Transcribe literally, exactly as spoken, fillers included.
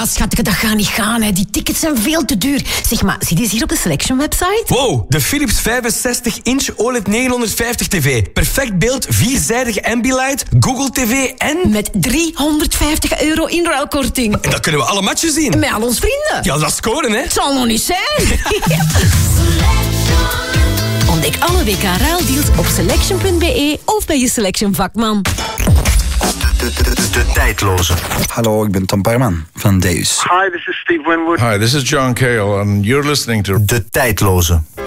Schatje, dat gaat niet gaan, hè. Die tickets zijn veel te duur. Zeg maar, zie je eens hier op de Selection website? Wow, de Philips vijfenzestig inch O L E D negenhonderdvijftig tv. Perfect beeld, vierzijdige Ambilight, Google T V en... Met driehonderdvijftig euro inruilkorting. En dan kunnen we alle matchen zien. Met al ons vrienden. Ja, dat is scoren, hè. Het zal nog niet zijn. Ontdek alle W K ruildeals op selection punt b e of bij je Selection vakman. De, de, de, de tijdloze. Hallo, ik ben Tom Parman van Deus. Hi, this is Steve Winwood. Hi, this is John Cale and you're listening to De tijdloze.